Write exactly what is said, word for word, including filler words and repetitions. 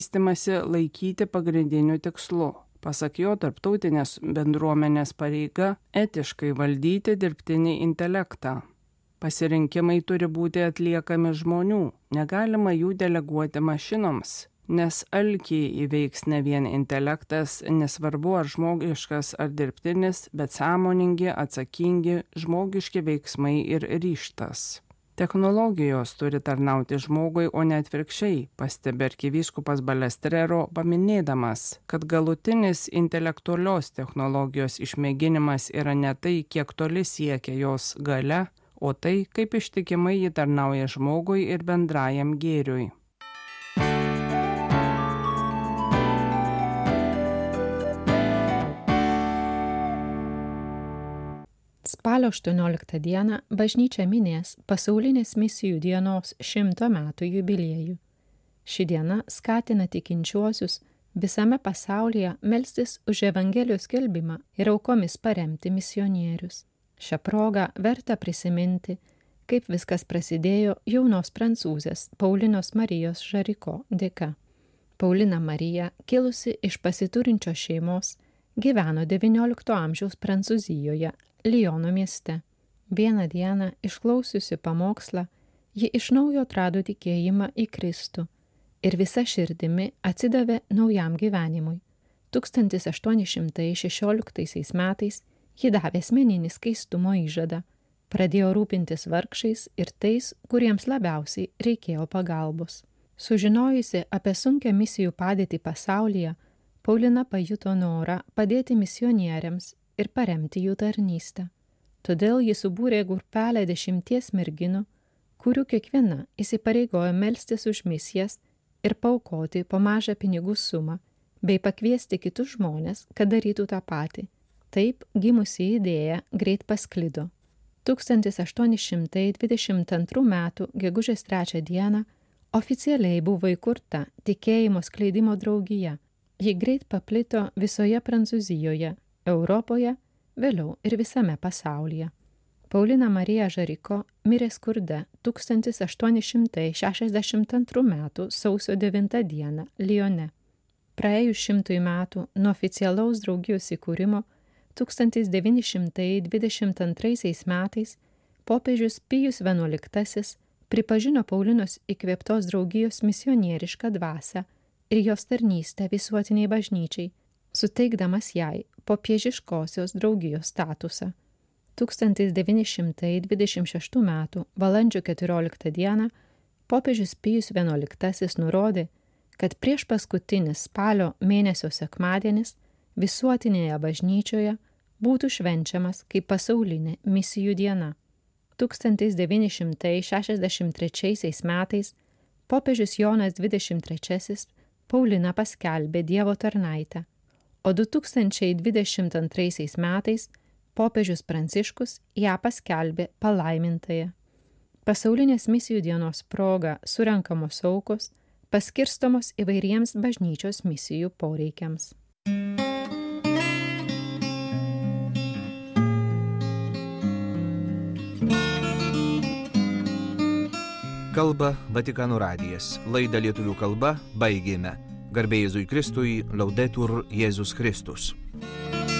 vystymąsi laikyti pagrindiniu tikslu. Pasak jo, tarptautinės bendruomenės pareiga etiškai valdyti dirbtinį intelektą. Pasirinkimai turi būti atliekami žmonių, negalima jų deleguoti mašinoms, nes alkį įveiks ne vien intelektas, nesvarbu ar žmogiškas ar dirbtinis, bet sąmoningi, atsakingi, žmogiški veiksmai ir ryžtas. Technologijos turi tarnauti žmogui, o ne atvirkščiai, pastebi arkivyskupas Balestrero, paminėdamas, kad galutinis intelektualios technologijos išmėginimas yra ne tai, kiek toli siekia jos galia, o tai, kaip ištikimai ji tarnauja žmogui ir bendrajam gėriui. Spalio aštuonioliktą dieną bažnyčia minės pasaulinės misijų dienos šimto metų jubiliejų. Ši diena skatina tikinčiuosius visame pasaulyje melstis už Evangelijos skelbimą ir aukomis paremti misionierius. Šią progą verta prisiminti, kaip viskas prasidėjo jaunos prancūzės Paulinos Marijos Žariko dėka. Paulina Marija, kilusi iš pasiturinčios šeimos, gyveno devyniolikto amžiaus Prancūzijoje, Liono mieste. Vieną dieną, išklausiusi pamokslą, ji iš naujo atrado tikėjimą į Kristų ir visa širdimi atsidavė naujam gyvenimui. tūkstantis aštuoni šimtai šešioliktaisiais metais ji davė asmeninį skaistumo įžadą, pradėjo rūpintis vargšais ir tais, kuriems labiausiai reikėjo pagalbos. Sužinojusi apie sunkią misijų padėtį pasaulyje, Paulina pajuto norą padėti misionieriams ir paremti jų tarnystę. Todėl ji subūrė grupelę dešimties merginų, kurių kiekviena įsipareigojo melstis už misijas ir paaukoti po mažą pinigų sumą, bei pakviesti kitus žmones, kad darytų tą patį. Taip gimusi idėja greit pasklido. tūkstantis aštuoni šimtai dvidešimt antrų metų gegužės trečią dieną oficialiai buvo įkurta tikėjimo skleidimo draugija. Ji greit paplito visoje Prancūzijoje, Europoje, vėliau ir visame pasaulyje. Paulina Marija Žariko mirė skurde tūkstantis aštuoni šimtai šešiasdešimt antrų metų sausio devintą dieną Lione. Praėjus šimtui metų nuo oficialaus draugijos įkūrimo, tūkstantis devyni šimtai dvidešimt antraisiais metais popiežius Pijus vienuoliktasis pripažino Paulinos įkvėptos draugijos misionierišką dvasią ir jos tarnystę visuotiniai bažnyčiai, suteikdamas jai popiežiškosios draugijos statusą. tūkstantis devyni šimtai dvidešimt šeštų metų balandžio keturioliktą dieną popiežius Pijus vienuoliktasis nurodė, kad prieš paskutinis spalio mėnesio sekmadienis visuotinėje bažnyčioje būtų švenčiamas kaip pasaulinė misijų diena. tūkstantis devyni šimtai šešiasdešimt trečiaisiais metais popiežius Jonas dvidešimt trečiasis Pauliną paskelbė Dievo tarnaitę, o du tūkstančiai dvidešimt antraisiais metais popiežius Pranciškus ją paskelbė palaimintąją. Pasaulinės misijų dienos proga surenkamos aukos paskirstomos įvairiems bažnyčios misijų poreikiams. Kalba Vatikano radijas. Laidą lietuvių kalba baigėme. Garbė Jėzui Kristui, Laudetur Jėzus Kristus.